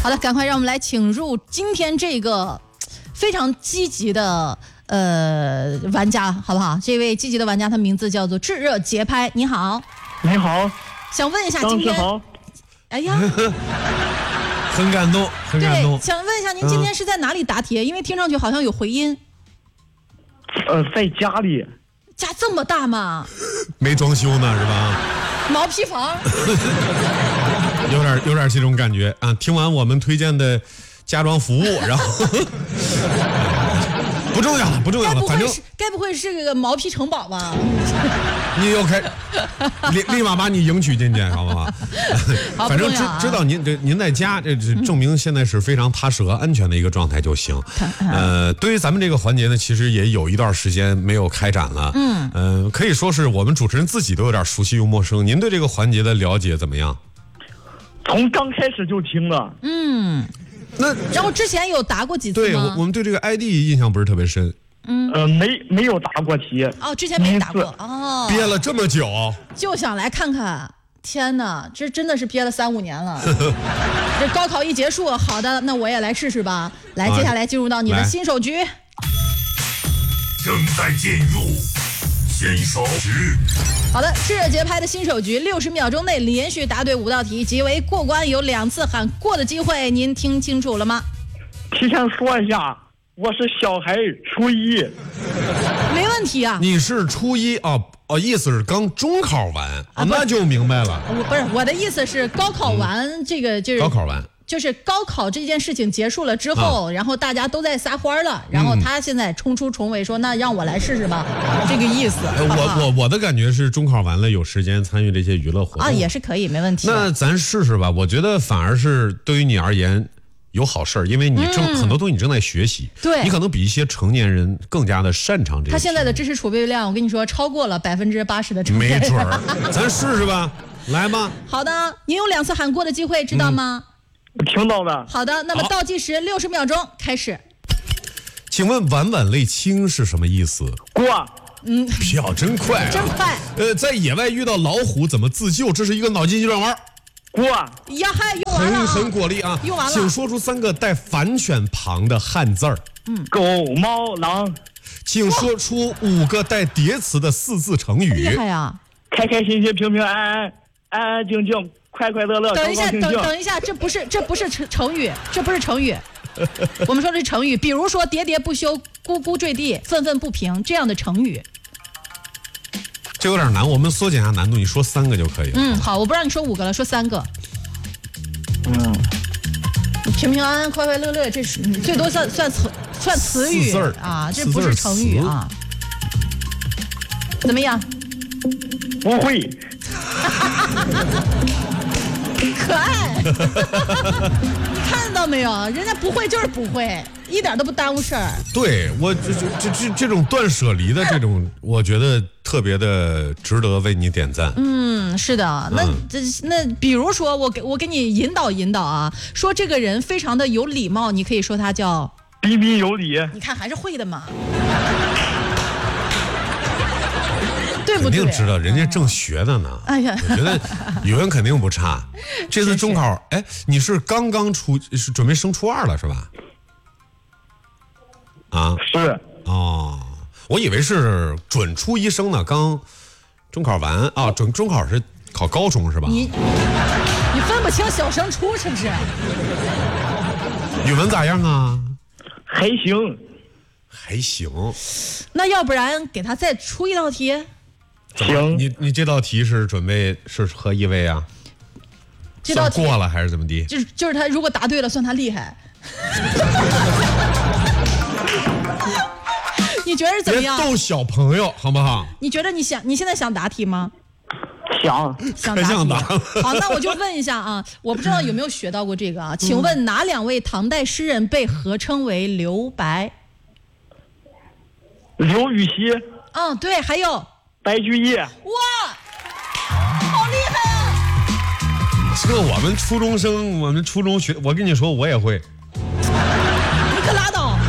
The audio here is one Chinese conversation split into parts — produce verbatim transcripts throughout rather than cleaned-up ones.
好的，赶快让我们来请入今天这个非常积极的呃玩家，好不好？这位积极的玩家，他名字叫做炙热节拍。你好， 你好， 想问一下今天， 好， 哎呀， 很感动，很感动。 对，想问一下您今天是在哪里答题？嗯、因为听上去好像有回音。 呃，在家里。 家这么大吗？ 没装修呢，是吧？ 毛坯房。 有点有点这种感觉啊！听完我们推荐的家装服务，然后不重要了，不重要了，反正该不会是个毛坯城堡吧？ 你又开，立立马把你迎娶进去，好不好？ 好反正知啊、 知道您这您在家，这这证明现在是非常踏实和安全的一个状态就行。呃，对于咱们这个环节呢，其实也有一段时间没有开展了。嗯，呃，可以说是我们主持人自己都有点熟悉又陌生。您对这个环节的了解怎么样？ 从刚开始就听了。 嗯， 那然后之前有答过几次吗？ 对，我我们对这个 I D 印象不是特别深。 嗯，呃，没没有答过题。 哦，之前没答过哦， 憋了这么久， 就想来看看。天哪，这真的是憋了三五年了。这高考一结束，好的，那我也来试试吧。来，接下来进入到你的新手局。 正在进入新手局。 好的，炙热节拍的新手局，六十秒钟内连续答对五道题即为过关，有两次喊过的机会，您听清楚了吗？ 提前说一下，我是小孩，初一。 没问题啊。 你是初一啊？哦，意思是刚中考完啊，那就明白了。 我不是我的意思是高考完、嗯、这个就是高考完。 就是高考这件事情结束了之后、啊、然后大家都在撒欢了，然后他现在冲出重围说、嗯、那让我来试试吧，这个意思。 我我我的感觉是中考完了有时间参与这些娱乐活动啊， 也是可以，没问题。 那咱试试吧，我觉得反而是对于你而言有好事儿，因为你正、嗯、很多东西你正在学习， 对， 你可能比一些成年人更加的擅长这些。 他现在的知识储备量，我跟你说超过了百分之八十的成年人。 没准儿，咱试试吧，来吧。 好的，您有两次喊过的机会，知道吗？ 嗯，听到了。 好的，那么倒计时六十秒钟开始。 请问晚晚泪清是什么意思？ 过。 嗯， 票真快、啊， 真快。 呃，在野外遇到老虎怎么自救？这是一个脑筋急转弯。 过。 呀嗨，用完了、啊， 很很果力啊！ 用完了。 请说出三个带反犬旁的汉字儿。 嗯，狗、猫、狼。 请说出五个带叠词的四字成语。 厉害呀！ 开开心心，平平安安，安安静静。快快乐乐， 等一下， 高高兴兴等等一下，这不是这不是成成语，这不是成语。我们说的是成语，比如说喋喋不休、咕咕坠地、愤愤不平这样的成语。 这有点难，我们缩减下难度，你说三个就可以了。 嗯，好，我不让你说五个了，说三个。嗯，平平安安、快快乐乐，这是最多算算词算词语啊，这不是成语啊。怎么样？ 不会。 可爱。你看到没有？人家不会就是不会，一点都不耽误事儿。 对，我这这这这种断舍离的这种，我觉得特别的值得为你点赞。 嗯，是的。那、嗯、这那比如说，我给我给你引导引导啊，说这个人非常的有礼貌，你可以说他叫彬彬有礼。 你看还是会的嘛。对不对？肯定知道，人家正学的呢。 哎呀， 我觉得语文肯定不差。这次中考，哎，你是刚刚初，是准备升初二了是吧？啊， 是。 哦，我以为是准初一升呢，刚中考完啊，准中考是考高中是吧？ 你你分不清小升初是不是？ 语文咋样啊？ 还行。 还行。 那要不然给他再出一道题？ 行。 你你这道题是准备是何意味啊？ 这道题过了还是怎么的？ 就是就是他如果答对了，算他厉害。你觉得是怎么样？ 别逗小朋友好不好？ 你觉得你想你现在想答题吗？ 想想答题。 想答好，那我就问一下啊，我不知道有没有学到过这个啊？请问哪两位唐代诗人被合称为留白？ 刘禹锡。 嗯，对，还有白居易。哇， 好厉害啊！ 这我们初中生，我们初中学，我跟你说，我也会。 你可拉倒！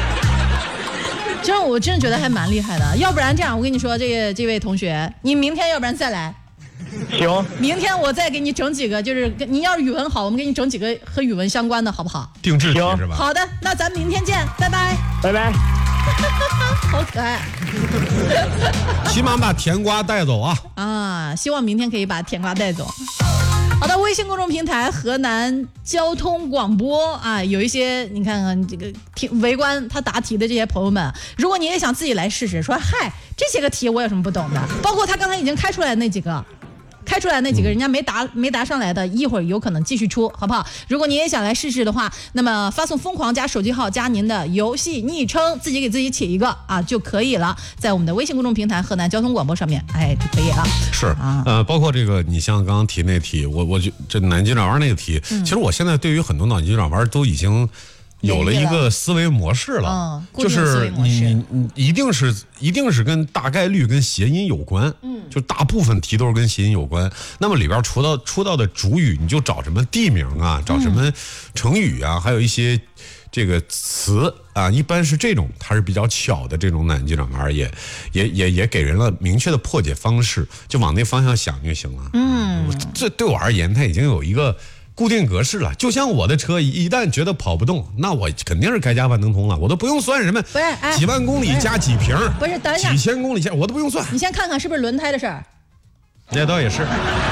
真，我真的觉得还蛮厉害的。要不然这样，我跟你说，这个这位同学，你明天要不然再来。 行。 明天我再给你整几个，就是你要是语文好，我们给你整几个和语文相关的，好不好？ 定制题是吧？ 好的，那咱明天见，拜拜， 拜拜。 好可爱。 起码把甜瓜带走啊！ 啊，希望明天可以把甜瓜带走。好的，微信公众平台河南交通广播啊，有一些你看看这个听围观他答题的这些朋友们，如果你也想自己来试试，说嗨，这些个题我有什么不懂的？包括他刚才已经开出来的那几个。开出来那几个人家没答没答上来的，一会儿有可能继续出，好不好？如果你也想来试试的话，那么发送疯狂加手机号加您的游戏昵称，自己给自己起一个啊就可以了，在我们的微信公众平台河南交通广播上面，哎就可以了。 是啊，呃，包括这个，你像刚刚提那题，我我就这脑筋急转弯那个题，嗯、其实我现在对于很多脑筋急转弯都已经。有了一个思维模式了， 嗯、 就是你你一定是一定是跟大概率跟谐音有关，嗯，就大部分题都是跟谐音有关。那么里边出到出到的主语，你就找什么地名啊，找什么成语啊，嗯、还有一些这个词啊，一般是这种，它是比较巧的这种脑筋急转弯，也也也也给人了明确的破解方式，就往那方向想就行了。嗯，这对我而言，它已经有一个。固定格式了，就像我的车一旦觉得跑不动，那我肯定是该加万能通了，我都不用算什么不是、哎、 几万公里加几瓶， 不是等一下几千公里加，我都不用算。 你先看看是不是轮胎的事儿？ 这倒也是。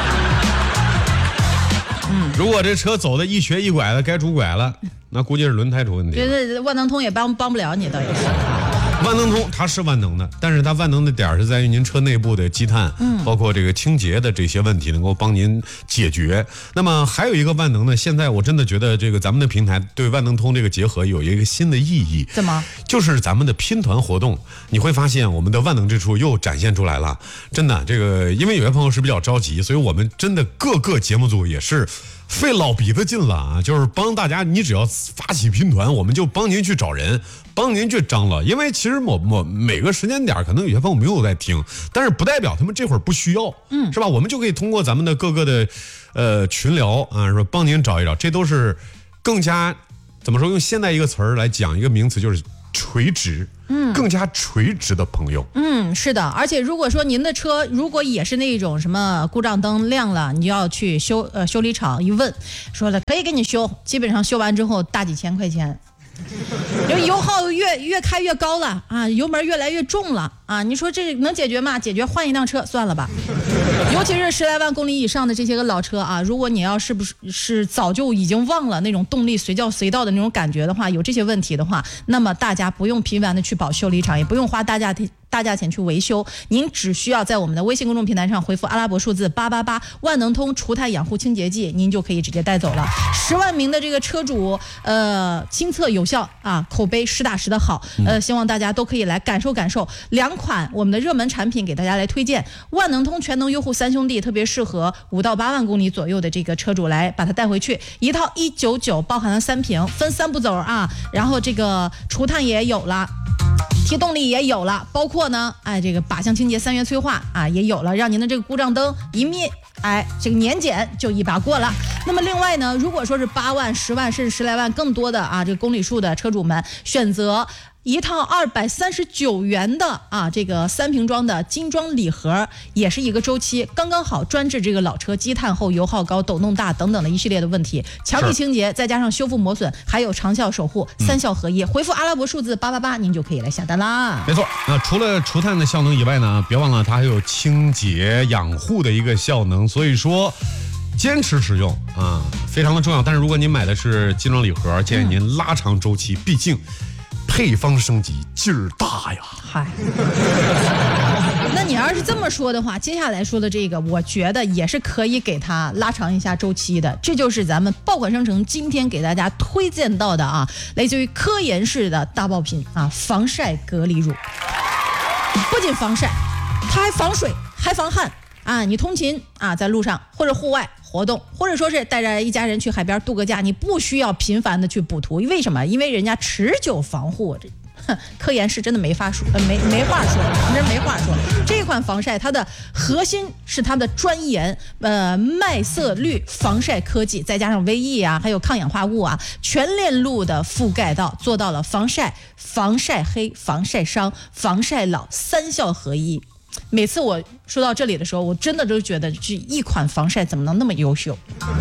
嗯，如果这车走的一瘸一拐的，该拄拐了，那估计是轮胎出问题。 觉得万能通也帮帮不了你，倒也是。 万能通它是万能的，但是它万能的点是在于您车内部的积碳，嗯，包括这个清洁的这些问题能够帮您解决。那么还有一个万能的，现在我真的觉得这个咱们的平台对万能通这个结合有一个新的意义。 怎么？ 就是咱们的拼团活动，你会发现我们的万能之处又展现出来了。真的，这个因为有些朋友是比较着急，所以我们真的各个节目组也是。费老鼻子劲了啊！就是帮大家，你只要发起拼团，我们就帮您去找人，帮您去张罗。因为其实某某每个时间点，可能有些朋友没有在听，但是不代表他们这会儿不需要，嗯，是吧？我们就可以通过咱们的各个的呃群聊啊，说帮您找一找，这都是更加怎么说？用现代一个词儿来讲一个名词，就是垂直。嗯，更加垂直的朋友。 嗯，是的，而且如果说您的车如果也是那种什么故障灯亮了，你就要去修呃修理厂一问，说的可以给你修，基本上修完之后大几千块钱。油油耗越越开越高了啊，油门越来越重了啊！你说这能解决吗？解决换一辆车算了吧。尤其是十来万公里以上的这些个老车啊，如果你要是不是是早就已经忘了那种动力随叫随到的那种感觉的话，有这些问题的话，那么大家不用频繁的去跑修理厂，也不用花大价大价钱去维修，您只需要在我们的微信公众平台上回复阿拉伯数字八八八，万能通除碳养护清洁剂，您就可以直接带走了。十万名的这个车主，呃，亲测有效啊，口碑实打实的好，呃，希望大家都可以来感受感受。两款我们的热门产品给大家来推荐，万能通全能优护三兄弟特别适合五到八万公里左右的这个车主来把它带回去，一套一九九，包含了三瓶，分三步走啊，然后这个除碳也有了。提动力也有了，包括呢，哎，这个靶向清洁三元催化啊也有了，让您的这个故障灯一灭，哎，这个年检就一把过了。那么另外呢，如果说是八万、十万甚至十来万更多的啊这个公里数的车主们，选择一套二百三十九元的啊，这个三瓶装的精装礼盒，也是一个周期，刚刚好专治这个老车积碳厚、油耗高、抖动大等等的一系列的问题，强力清洁，再加上修复磨损，还有长效守护，三效合一。嗯、回复阿拉伯数字八八八，您就可以来下单啦。 没错，那除了除碳的效能以外呢，别忘了它还有清洁养护的一个效能，所以说。坚持使用啊，非常的重要。但是如果您买的是精装礼盒，建议您拉长周期，毕竟配方升级劲儿大呀。 嗨，那你要是这么说的话，接下来说的这个，我觉得也是可以给它拉长一下周期的。这就是咱们爆款商城今天给大家推荐到的啊，来自于科颜氏的大爆品啊，防晒隔离乳。不仅防晒，它还防水，还防汗。啊，你通勤啊，在路上或者户外活动，或者说是带着一家人去海边度个假，你不需要频繁的去补涂，为什么？因为人家持久防护，这科颜氏真的没法说，呃、没没话说，真没话说。这款防晒它的核心是它的专研呃麦色绿防晒科技，再加上微液啊，还有抗氧化物啊，全链路的覆盖到，做到了防晒、防晒黑、防晒伤、防晒老三效合一。 每次我说到这里的时候，我真的都觉得这一款防晒怎么能那么优秀？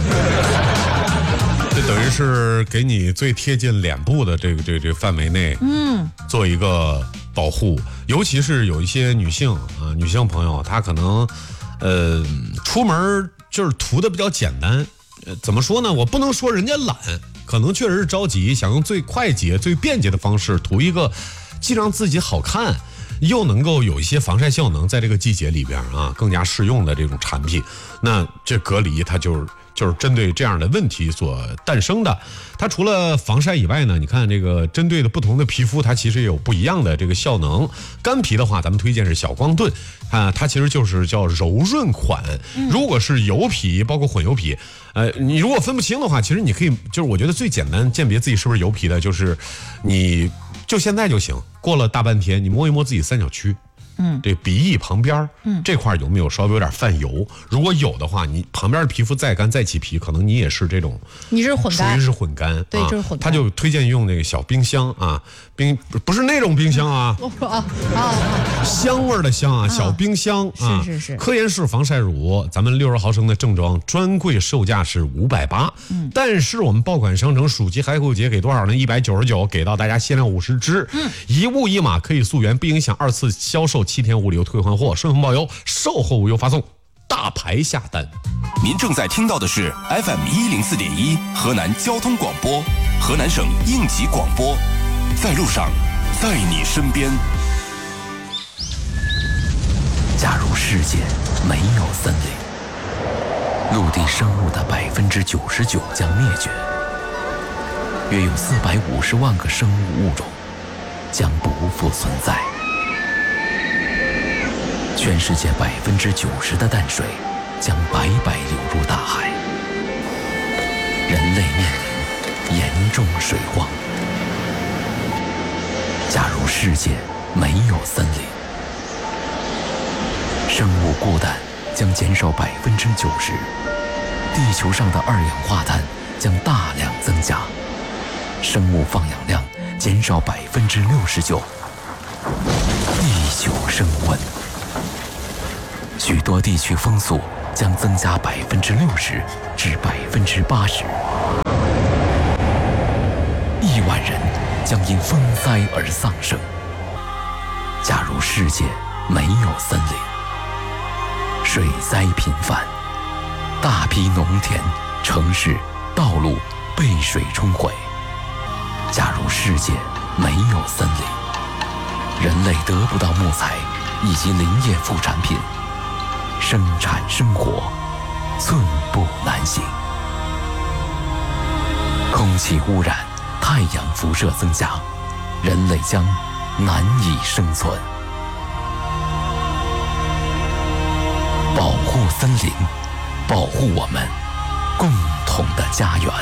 这等于是给你最贴近脸部的这个这个这个范围内，嗯，做一个保护。尤其是有一些女性啊，女性朋友，她可能呃出门就是涂的比较简单。呃，怎么说呢？我不能说人家懒，可能确实是着急，想用最快捷、最便捷的方式涂一个，既让自己好看，又能够有一些防晒效能，在这个季节里边啊，更加适用的这种产品。那这隔离它就是。就是针对这样的问题所诞生的。它除了防晒以外呢，你看这个针对的不同的皮肤，它其实也有不一样的这个效能。干皮的话，咱们推荐是小光盾啊，它其实就是叫柔润款。如果是油皮，包括混油皮，呃，你如果分不清的话，其实你可以，就是我觉得最简单鉴别自己是不是油皮的，就是你就现在就行。过了大半天，你摸一摸自己三角区。嗯，这鼻翼旁边，嗯，这块有没有稍微有点泛油？如果有的话，你旁边的皮肤再干再起皮，可能你也是这种， 你是混干， 属于是混干， 对， 啊、 就是混干。 他就推荐用那个小冰箱啊，冰不是那种冰箱啊， 我说啊啊， 香味的香啊，小冰箱啊， 是是是， 科颜氏防晒乳，咱们六十毫升的正装，专柜售价是五百八，嗯，但是我们爆款商城暑期海口节给多少呢？一百九十九，给到大家限量五十支，嗯，一物一码可以溯源，不影响二次销售。七天无理由退换货，顺丰包邮，售后无忧发送，大牌下单。 您正在听到的是 F M 一零四点一河南交通广播，河南省应急广播，在路上，在你身边。 假如世界没有森林，陆地生物的百分之九十九将灭绝，约有四百五十万个生物物种将不复存在。全世界百分之九十的淡水将白白流入大海，人类面临严重水荒。假如世界没有森林，生物孤单将减少百分之九十，地球上的二氧化碳将大量增加，生物放氧量减少百分之六十九，地球升温。许多地区风速将增加百分之六十至百分之八十，亿万人将因风灾而丧生。假如世界没有森林，水灾频繁，大批农田、城市、道路被水冲毁。假如世界没有森林，人类得不到木材以及林业副产品，生产生活寸步难行。空气污染、太阳辐射增加，人类将难以生存。保护森林，保护我们共同的家园。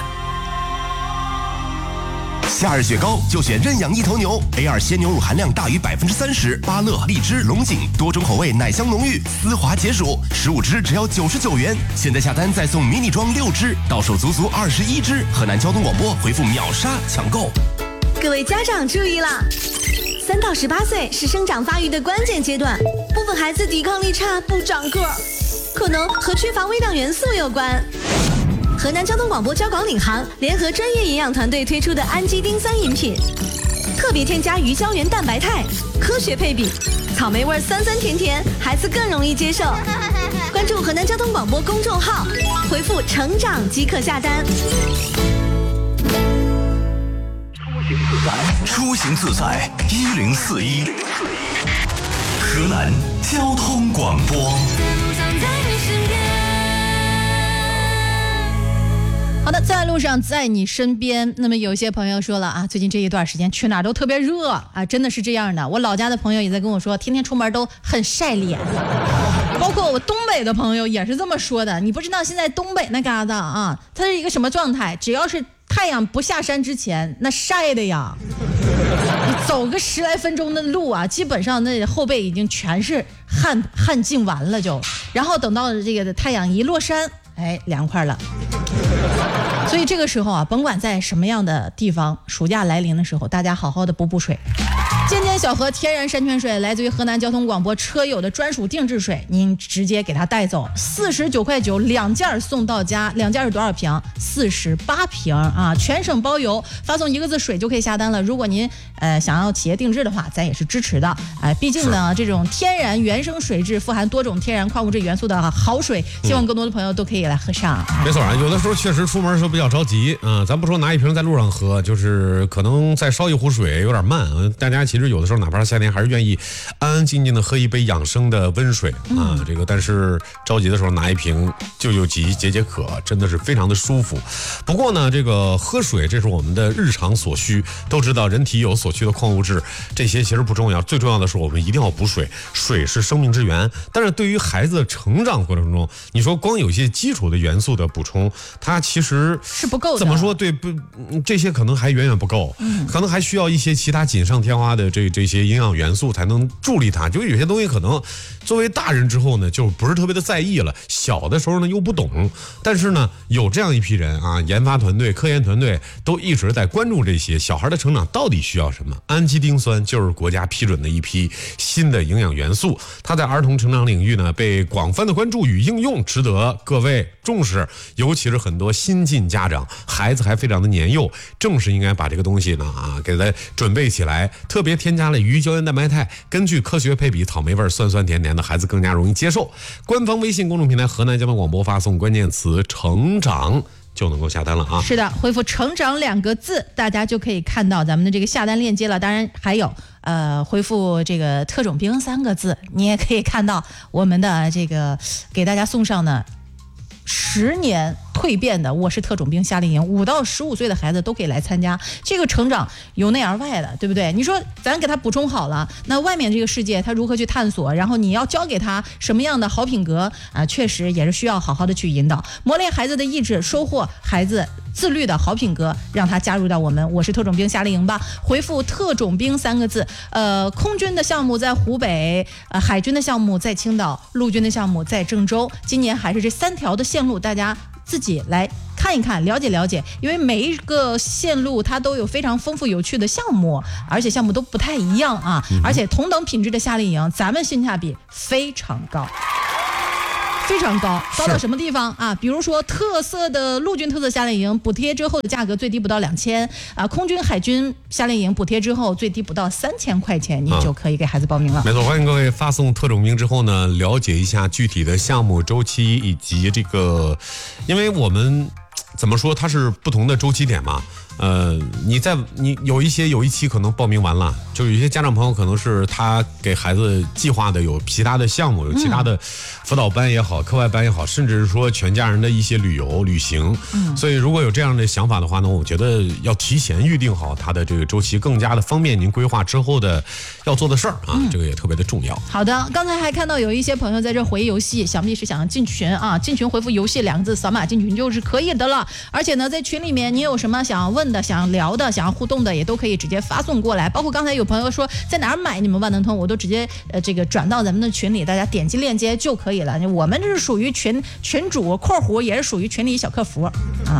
夏日雪糕就选认养一头牛 A 二 鲜牛乳含量大于百分之三十，芭乐、荔枝、龙井多种口味，奶香浓郁，丝滑解暑，十五支只要九十九元。现在下单再送迷你装六支，到手足足二十一支。河南交通广播回复秒杀抢购。 各位家长注意啦！三到十八岁是生长发育的关键阶段，部分孩子抵抗力差，不长个儿，可能和缺乏微量元素有关。河南交通广播交广领航联合专业营养团队推出的氨基丁酸饮品，特别添加鱼胶原蛋白肽，科学配比，草莓味酸酸甜甜，孩子更容易接受。关注河南交通广播公众号，回复成长即可下单。 出行自在一零四一，河南交通广播。 好的，在路上，在你身边。那么有一些朋友说了啊，最近这一段时间去哪儿都特别热啊，真的是这样的。我老家的朋友也在跟我说，天天出门都很晒脸，包括我东北的朋友也是这么说的。你不知道现在东北那嘎达啊，它是一个什么状态？只要是太阳不下山之前，那晒的呀，你走个十来分钟的路啊，基本上那后背已经全是汗汗浸完了就，然后等到这个太阳一落山，哎，凉快了。所以这个时候啊，甭管在什么样的地方，暑假来临的时候，大家好好的补补水。 尖尖小河天然山泉水来自于河南交通广播车友的专属定制水，您直接给它带走，四十九块九两件送到家，两件是多少瓶？四十八瓶啊，全省包邮，发送一个字水就可以下单了。如果您呃想要企业定制的话，咱也是支持的。哎、呃，毕竟呢，这种天然原生水质、富含多种天然矿物质元素的好水，希望更多的朋友都可以来喝上。 嗯、没错啊，有的时候确实出门的时候比较着急啊、呃，咱不说拿一瓶在路上喝，就是可能再烧一壶水有点慢。大家其实有的时候哪怕是夏天，还是愿意安安静静的喝一杯养生的温水啊。嗯、这个但是着急的时候拿一瓶救救急、解解渴，真的是非常的舒服。不过呢，这个喝水这是我们的日常所需，都知道人体有所需的矿物质，这些其实不重要，最重要的是我们一定要补水，水是生命之源。但是对于孩子的成长过程中，你说光有一些基础的元素的补充，它其实是不够的。 怎么说？对不？这些可能还远远不够，嗯、可能还需要一些其他锦上添花的这这些营养元素才能助力它。就有些东西可能作为大人之后呢，就不是特别的在意了，小的时候呢又不懂。但是呢，有这样一批人啊，研发团队、科研团队都一直在关注这些小孩的成长到底需要什么。氨基丁酸就是国家批准的一批新的营养元素，它在儿童成长领域呢被广泛的关注与应用，值得各位重视。尤其是很多新晋家长，孩子还非常的年幼，正是应该把这个东西呢啊给它准备起来。特别添加了鱼胶原蛋白肽，根据科学配比，草莓味酸酸甜甜的，孩子更加容易接受。官方微信公众平台河南交通广播发送关键词成长就能够下单了啊！ 是的，回复成长两个字，大家就可以看到咱们的这个下单链接了。当然还有呃，回复这个特种兵三个字，你也可以看到我们的这个给大家送上的十年蜕变的我是特种兵夏令营，五到十五岁的孩子都可以来参加。这个成长由内而外的，对不对？你说咱给他补充好了，那外面这个世界他如何去探索？然后你要教给他什么样的好品格啊？确实也是需要好好的去引导，磨练孩子的意志，收获孩子自律的好品格，让他加入到我们我是特种兵夏令营吧。回复特种兵三个字，呃，空军的项目在湖北，呃，海军的项目在青岛，陆军的项目在郑州。今年还是这三条的线路，大家自己来看一看，了解了解，因为每一个线路它都有非常丰富有趣的项目，而且项目都不太一样啊，而且同等品质的夏令营，咱们性价比非常高。非常高，高到什么地方啊？比如说特色的陆军特色夏令营，补贴之后的价格最低不到两千啊；空军海军夏令营补贴之后最低不到三千块钱，你就可以给孩子报名了。 没错，欢迎各位发送特种兵之后呢，了解一下具体的项目周期以及这个，因为我们怎么说，它是不同的周期点嘛。呃，你在你有一些有一期可能报名完了，就有一些家长朋友可能是他给孩子计划的有其他的项目，有其他的辅导班也好，课外班也好，甚至是说全家人的一些旅游旅行。嗯，所以如果有这样的想法的话呢，我觉得要提前预定好他的这个周期，更加的方便您规划之后的要做的事儿啊，嗯、这个也特别的重要。 好的，刚才还看到有一些朋友在这回忆游戏，想必是想进群啊，进群回复游戏两个字，扫码进群就是可以的了。而且呢，在群里面你有什么想要问的、想聊的、想要互动的，也都可以直接发送过来。包括刚才有朋友说在哪儿买你们万能通，我都直接呃这个转到咱们的群里，大家点击链接就可以了。我们这是属于群群主（括弧）也是属于群里小客服啊。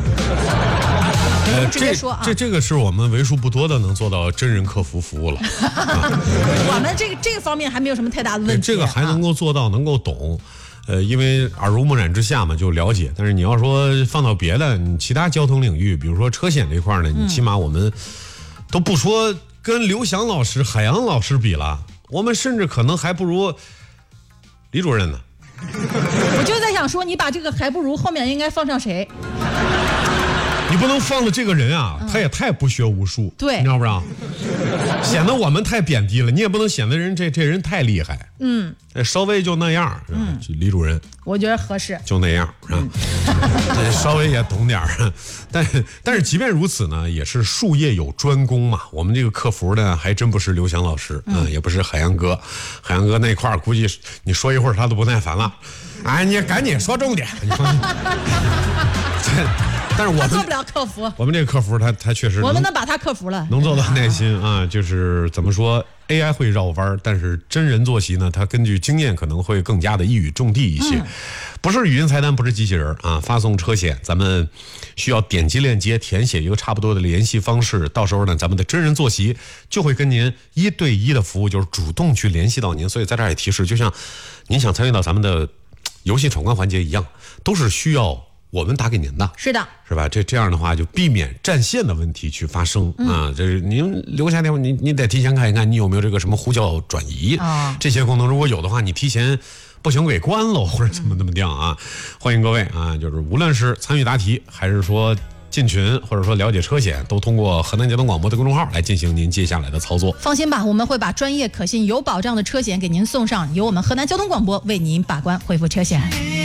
呃， 直接说啊， 这这个是我们为数不多的能做到真人客服服务了。啊、 我们这个这个方面还没有什么太大的问题， 这个还能够做到，能够懂。呃，因为耳濡目染之下嘛，就了解。但是你要说放到别的，你其他交通领域，比如说车险这块呢，你起码我们都不说跟刘翔老师、海洋老师比了，我们甚至可能还不如李主任呢。 我就在想说，你把这个还不如后面应该放上谁？ 你不能放了这个人啊，他也太不学无术， 对， 你知道不知道？显得我们太贬低了，你也不能显得人这这人太厉害，嗯，稍微就那样，嗯，李主任， 我觉得合适， 就那样，是吧？嗯、稍微也懂点儿，但但是即便如此呢，也是术业有专攻嘛。我们这个客服呢，还真不是刘翔老师，嗯，嗯也不是海洋哥，海洋哥那块儿估计你说一会儿他都不耐烦了，哎，你赶紧说重点，你放心。但是我们做不了客服， 我们这个客服他他确实， 我们能把他克服了， 能做到耐心啊，就是怎么说， A I 会绕弯，但是真人坐席呢，它根据经验可能会更加的一语中的一些。嗯、不是语音菜单，不是机器人啊！发送车险，咱们需要点击链接，填写一个差不多的联系方式，到时候呢，咱们的真人坐席就会跟您一对一的服务，就是主动去联系到您。所以在这儿也提示，就像您想参与到咱们的游戏闯关环节一样，都是需要我们打给您的。 是的， 是吧？这这样的话就避免占线的问题去发生、嗯、啊。这是您留下电话，你你得提前看一看，你有没有这个什么呼叫转移、哦、这些功能，如果有的话，你提前不行给关了，或者怎么怎么样啊？欢迎各位啊，就是无论是参与答题，还是说进群，或者说了解车险，都通过河南交通广播的公众号来进行您接下来的操作。 放心吧，我们会把专业、可信、有保障的车险给您送上，由我们河南交通广播为您把关，恢复车险。